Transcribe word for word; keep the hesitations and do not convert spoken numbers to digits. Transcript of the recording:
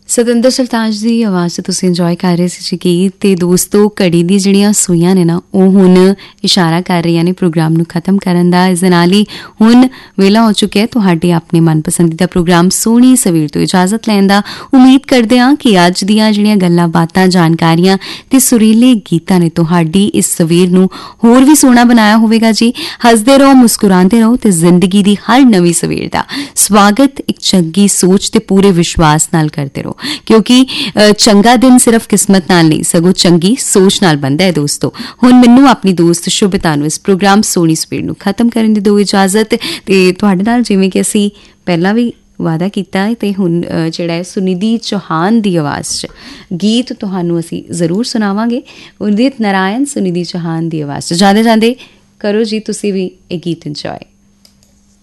ਸਤਿੰਦਰ ਸਰਤਾਜ ਦੀ ਆਵਾਜ਼ 'ਚ ਤੁਸੀਂ ਇੰਜੋਏ ਕਰ ਰਹੇ ਸੀ ਜੀ ਗੀਤ। ਤੇ ਦੋਸਤੋ, ਘੜੀ ਦੀ ਜਿਹੜੀਆਂ ਸੂਈਆਂ ਨੇ ਨਾ, ਉਹ ਹੁਣ ਇਸ਼ਾਰਾ ਕਰ ਰਹੀਆਂ ਨੇ ਪ੍ਰੋਗਰਾਮ ਨੂੰ ਖਤਮ ਕਰਨ ਦਾ। ਇਸ ਦੇ ਨਾਲ ਹੀ ਹੁਣ ਵੇਲਾ ਹੋ ਚੁੱਕਿਆ ਤੁਹਾਡੇ ਆਪਣੇ ਮਨਪਸੰਦੀਦਾ ਪ੍ਰੋਗਰਾਮ ਸੋਹਣੀ ਸਵੇਰ ਤੋਂ ਇਜਾਜ਼ਤ ਲੈਣ ਦਾ। ਉਮੀਦ ਕਰਦੇ ਹਾਂ ਕਿ ਅੱਜ ਦੀਆਂ ਜਿਹੜੀਆਂ ਗੱਲਾਂ ਬਾਤਾਂ, ਜਾਣਕਾਰੀਆਂ ਤੇ ਸੁਰੀਲੇ ਗੀਤਾਂ ਨੇ ਤੁਹਾਡੀ ਇਸ ਸਵੇਰ ਨੂੰ ਹੋਰ ਵੀ ਸੋਹਣਾ ਬਣਾਇਆ ਹੋਵੇਗਾ ਜੀ। ਹੱਸਦੇ ਰਹੋ, ਮੁਸਕਰਾਉਂਦੇ ਰਹੋ ਤੇ ਜ਼ਿੰਦਗੀ ਦੀ ਹਰ ਨਵੀਂ ਸਵੇਰ ਦਾ ਸਵਾਗਤ ਇੱਕ ਚੰਗੀ ਸੋਚ ਤੇ ਪੂਰੇ ਵਿਸ਼ਵਾਸ ਨਾਲ ਕਰਦੇ ਰਹੋ, ਕਿਉਂਕਿ ਚੰਗਾ ਦਿਨ ਸਿਰਫ ਕਿਸਮਤ ਨਾਲ ਨਹੀਂ ਸਗੋਂ ਚੰਗੀ ਸੋਚ ਨਾਲ ਬਣਦਾ ਹੈ। ਦੋਸਤੋ, ਹੁਣ ਮੈਨੂੰ ਆਪਣੀ ਦੋਸਤ ਸ਼ੁਭਤਾ ਨੂੰ ਇਸ ਪ੍ਰੋਗਰਾਮ ਸੋਹਣੀ ਸਵੇਰ ਨੂੰ ਖਤਮ ਕਰਨ ਦੀ ਦਿਓ ਇਜਾਜ਼ਤ। ਤੇ ਤੁਹਾਡੇ ਨਾਲ ਜਿਵੇਂ ਕਿ ਅਸੀਂ ਪਹਿਲਾਂ ਵੀ ਵਾਅਦਾ ਕੀਤਾ ਹੈ ਤੇ ਹੁਣ ਜਿਹੜਾ ਹੈ ਸੁਨਿਧੀ ਚੌਹਾਨ ਦੀ ਆਵਾਜ਼ 'ਚ ਗੀਤ ਤੁਹਾਨੂੰ ਅਸੀਂ ਜ਼ਰੂਰ ਸੁਣਾਵਾਂਗੇ। ਉਦਿਤ ਨਾਰਾਇਣ, ਸੁਨਿਧੀ ਚੌਹਾਨ ਦੀ ਆਵਾਜ਼ 'ਚ। ਜਾਂਦੇ ਜਾਂਦੇ ਕਰੋ ਜੀ ਤੁਸੀਂ ਵੀ ਇਹ ਗੀਤ ਇੰਜੋਏ।